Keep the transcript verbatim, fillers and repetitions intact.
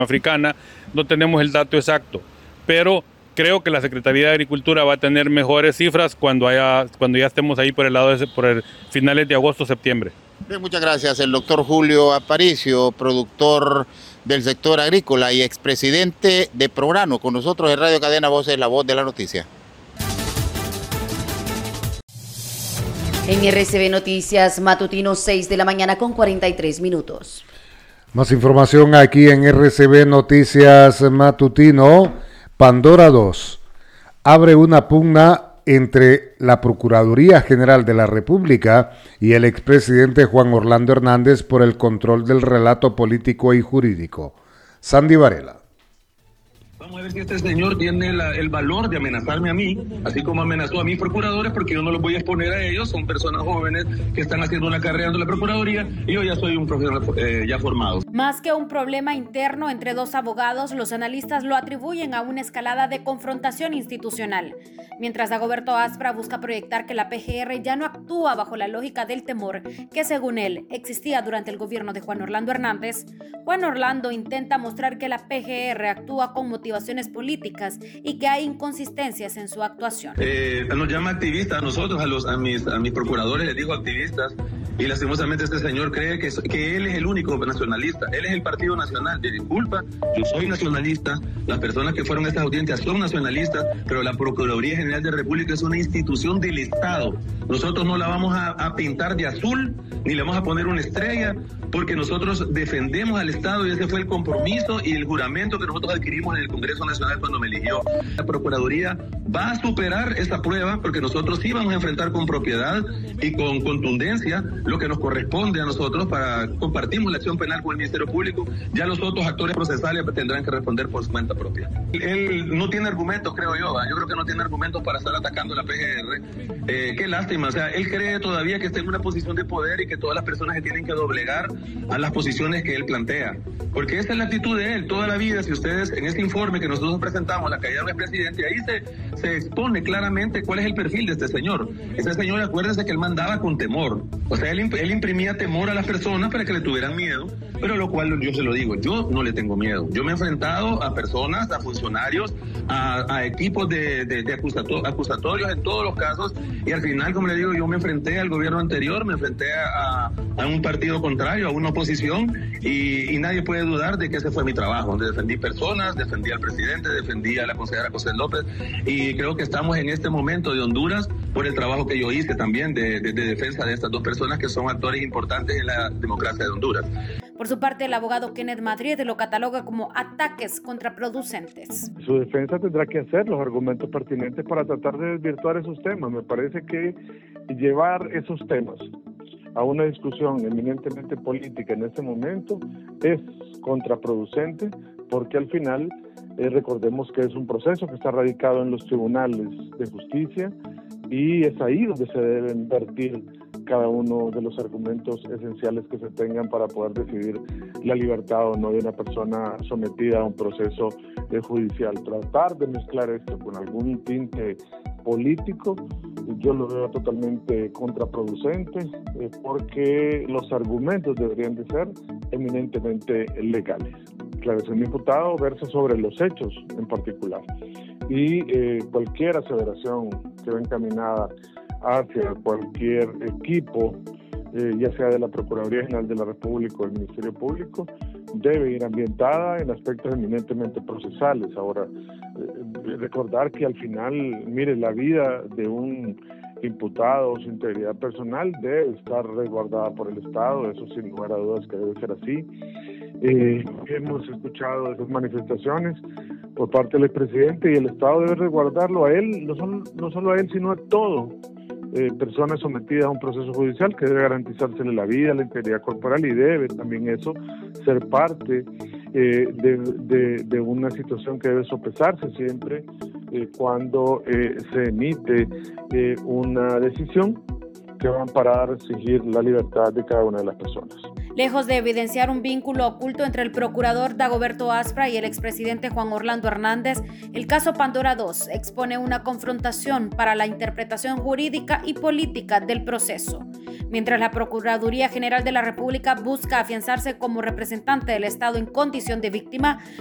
africana, no tenemos el dato exacto, pero creo que la Secretaría de Agricultura va a tener mejores cifras cuando, haya, cuando ya estemos ahí por el lado de, por el finales de agosto, septiembre. Bien, muchas gracias. El doctor Julio Aparicio, productor del sector agrícola y expresidente de Prograno, con nosotros en Radio Cadena Voces, la voz de la noticia. En R C B Noticias Matutino, seis de la mañana con cuarenta y tres minutos. Más información aquí en R C B Noticias Matutino. Pandora dos abre una pugna entre la Procuraduría General de la República y el expresidente Juan Orlando Hernández por el control del relato político y jurídico. Sandy Varela. Vamos a ver si este señor tiene la, el valor de amenazarme a mí, así como amenazó a mis procuradores, porque yo no los voy a exponer a ellos. Son personas jóvenes que están haciendo una carrera en la Procuraduría y yo ya soy un profesional eh, ya formado. Más que un problema interno entre dos abogados, los analistas lo atribuyen a una escalada de confrontación institucional. Mientras Dagoberto Aspra busca proyectar que la P G R ya no actúa bajo la lógica del temor que, según él, existía durante el gobierno de Juan Orlando Hernández, Juan Orlando intenta mostrar que la P G R actúa con motivaciones políticas y que hay inconsistencias en su actuación. Eh, nos llama activistas a nosotros, a, los, a, mis, a mis procuradores les digo activistas, y lastimosamente este señor cree que, que él es el único nacionalista, él es el Partido Nacional. Me disculpa, yo soy nacionalista, las personas que fueron a estas audiencias son nacionalistas, pero la Procuraduría General de la República es una institución del Estado. Nosotros no la vamos a, a pintar de azul, ni le vamos a poner una estrella, porque nosotros defendemos al Estado y ese fue el compromiso y el juramento que nosotros adquirimos en el Congreso Nacional cuando me eligió. La Procuraduría va a superar esa prueba porque nosotros sí vamos a enfrentar con propiedad y con contundencia lo que nos corresponde a nosotros para compartimos la acción penal con el Ministerio Público. Ya los otros actores procesales tendrán que responder por su cuenta propia. Él no tiene argumentos, creo yo, ¿va? Yo creo que no tiene argumentos para estar atacando a la P G R. Eh, qué lástima, o sea, él cree todavía que está en una posición de poder y que todas las personas se tienen que doblegar a las posiciones que él plantea. Porque esa es la actitud de él toda la vida. Si ustedes en este informe que nosotros presentamos, la caída del expresidente, ahí se, se expone claramente cuál es el perfil de este señor. Este señor, acuérdense que él mandaba con temor. O sea, él, él imprimía temor a las personas para que le tuvieran miedo, pero lo cual yo se lo digo, yo no le tengo miedo. Yo me he enfrentado a personas, a funcionarios, a, a equipos de, de, de acusato, acusatorios en todos los casos, y al final, como le digo, yo me enfrenté al gobierno anterior, me enfrenté a, a un partido contrario, a una oposición, y, y nadie puede dudar de que ese fue mi trabajo, donde defendí personas, defendí al presidente, defendí a la consejera José López, y creo que estamos en este momento de Honduras por el trabajo que yo hice también de, de, de defensa de estas dos personas que son actores importantes en la democracia de Honduras. Por su parte, el abogado Kenneth Madrid lo cataloga como ataques contraproducentes. Su defensa tendrá que hacer los argumentos pertinentes para tratar de desvirtuar esos temas. Me parece que llevar esos temas a una discusión eminentemente política en este momento es contraproducente, porque al final eh, recordemos que es un proceso que está radicado en los tribunales de justicia y es ahí donde se deben vertir cada uno de los argumentos esenciales que se tengan para poder decidir la libertad o no de una persona sometida a un proceso eh, judicial. Tratar de mezclar esto con algún tinte político, yo lo veo totalmente contraproducente, eh, porque los argumentos deberían de ser eminentemente legales. Declaración de imputado versa sobre los hechos en particular, y eh, cualquier aseveración que va encaminada hacia cualquier equipo, eh, ya sea de la Procuraduría General de la República o del Ministerio Público, debe ir ambientada en aspectos eminentemente procesales. Ahora, eh, recordar que al final, mire, la vida de un imputado, su integridad personal debe estar resguardada por el Estado, eso sin lugar a dudas que debe ser así. Eh, hemos escuchado esas manifestaciones por parte del expresidente y el Estado debe resguardarlo a él, no solo, no solo a él, sino a todo. Eh, personas sometidas a un proceso judicial que debe garantizársele la vida, la integridad corporal, y debe también eso ser parte eh, de, de, de una situación que debe sopesarse siempre eh, cuando eh, se emite eh, una decisión que va a amparar, exigir la libertad de cada una de las personas. Lejos de evidenciar un vínculo oculto entre el procurador Dagoberto Aspra y el expresidente Juan Orlando Hernández, el caso Pandora dos expone una confrontación para la interpretación jurídica y política del proceso. Mientras la Procuraduría General de la República busca afianzarse como representante del Estado en condición de víctima,